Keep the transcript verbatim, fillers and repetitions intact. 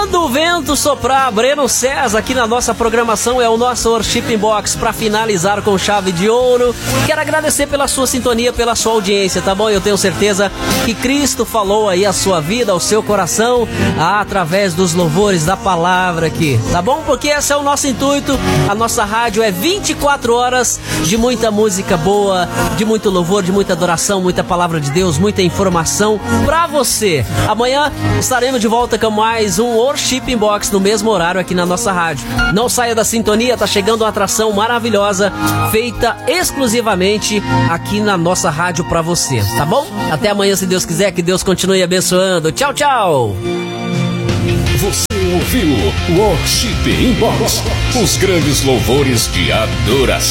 Quando o vento soprar, Breno César aqui na nossa programação é o nosso Worship Box para finalizar com chave de ouro. Quero agradecer pela sua sintonia, pela sua audiência, tá bom? Eu tenho certeza que Cristo falou aí a sua vida, ao seu coração, através dos louvores da palavra aqui, tá bom? Porque esse é o nosso intuito. A nossa rádio é vinte e quatro horas de muita música boa, de muito louvor, de muita adoração, muita palavra de Deus, muita informação pra você. Amanhã estaremos de volta com mais um Worship Box no mesmo horário aqui na nossa rádio. Não saia da sintonia, tá chegando uma atração maravilhosa feita exclusivamente aqui na nossa rádio pra você, tá bom? Até amanhã, se Deus quiser, que Deus continue abençoando. Tchau, tchau! Você ouviu Worship Box, os grandes louvores de adoração.